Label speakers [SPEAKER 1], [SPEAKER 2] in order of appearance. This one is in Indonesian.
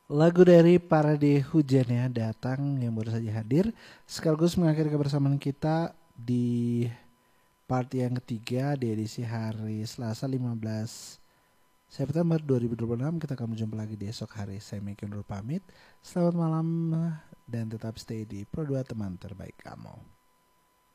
[SPEAKER 1] Lagu dari Parade Hujan ya datang yang baru saja hadir sekaligus mengakhiri kebersamaan kita di part yang ketiga di edisi hari Selasa 15 September 2026. Kita akan berjumpa lagi di esok hari. Saya Miki undur pamit. Selamat malam dan tetap stay di Pro 2 teman terbaik kamu.